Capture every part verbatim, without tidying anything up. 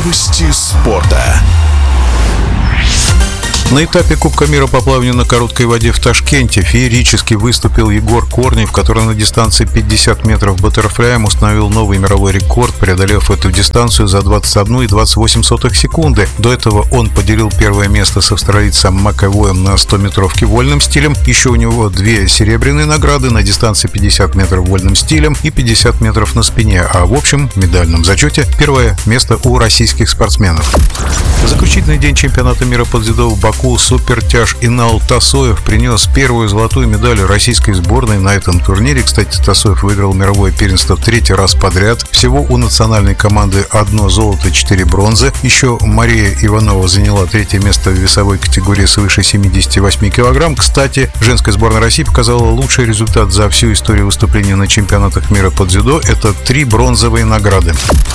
Новости спорта. На этапе Кубка мира по плаванию на короткой воде в Ташкенте феерически выступил Егор Корнев, который на дистанции пятьдесят метров баттерфляем установил новый мировой рекорд, преодолев эту дистанцию за двадцать одну и двадцать восемь сотых секунды. До этого он поделил первое место с австралийцем Макэвоем на стометровке вольным стилем. Еще у него две серебряные награды на дистанции пятьдесят метров вольным стилем и пятьдесят метров на спине, а в общем медальном зачете первое место у российских спортсменов. В заключительный день чемпионата мира по дзюдо в Баку супертяж Инал Тасоев принес первую золотую медаль российской сборной на этом турнире. Кстати, Тасоев выиграл мировое первенство третий раз подряд. Всего у национальной команды одно золото, четыре бронзы. Еще Мария Иванова заняла третье место в весовой категории свыше семидесяти восьми килограмм. Кстати, женская сборная России показала лучший результат за всю историю выступления на чемпионатах мира по дзюдо. Это три бронзовые награды.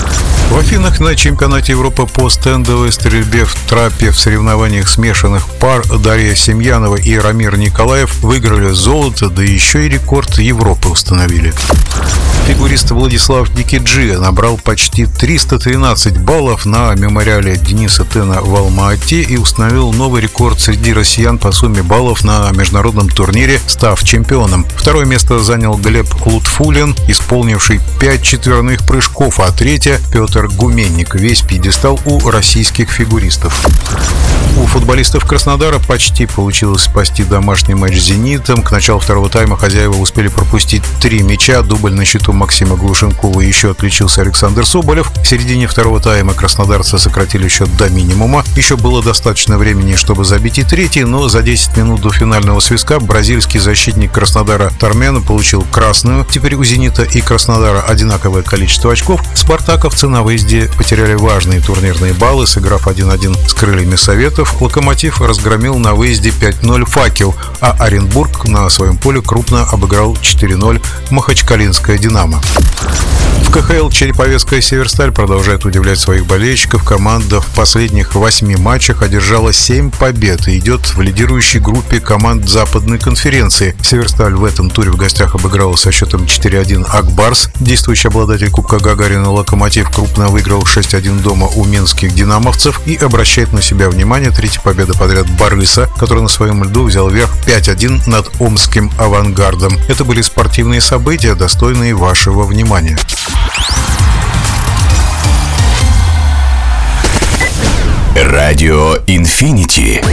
В Афинах на чемпионате Европы по стендовой стрельбе в трапе в соревнованиях смешанных пар Дарья Семьянова и Рамир Николаев выиграли золото, да еще и рекорд Европы установили. Фигурист Владислав Никиджи набрал почти триста тринадцать баллов на мемориале Дениса Тена в Алма-Ате и установил новый рекорд среди россиян по сумме баллов на международном турнире, став чемпионом. Второе место занял Глеб Лутфулин, исполнивший пять четверных прыжков, а третье – Петр Гуменник. Весь пьедестал у российских фигуристов. У футболистов Краснодара почти получилось спасти домашний матч с «Зенитом». К началу второго тайма хозяева успели пропустить три мяча. Дубль на счету Максима Глушенкова, еще отличился Александр Соболев. В середине второго тайма краснодарцы сократили счет до минимума. Еще было достаточно времени, чтобы забить и третий, но за десять минут до финального свистка бразильский защитник Краснодара Тармена получил красную. Теперь у «Зенита» и Краснодара одинаковое количество очков. Спартаковцы на выезде потеряли важные турнирные баллы, сыграв один-один с крыльями Советов. Локомотив разгромил на выезде пять ноль «Факел», а Оренбург на своем поле крупно обыграл четыре ноль Махачкалинское «Динамо». В ка ха эл Череповецкая «Северсталь» продолжает удивлять своих болельщиков. Команда в последних восьми матчах одержала семь побед и идет в лидирующей группе команд Западной конференции. «Северсталь» в этом туре в гостях обыграла со счетом четыре один «Акбарс». Действующий обладатель Кубка Гагарина «Локомотив» крупно выиграл шесть один дома у минских «Динамовцев» и обращает на себя внимание третья победа подряд «Барыса», который на своем льду взял верх пять один над омским «Авангардом». Это были спортивные события, достойные вашего внимания. Радио Инфинити.